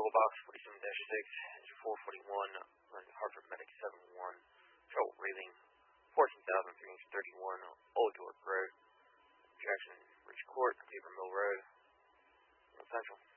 Box 47-6, engine 441, running Hartford Medic 71, trouble breathing, 14,331, Old York Road, Jackson Ridge Court, Paper Mill Road, Central.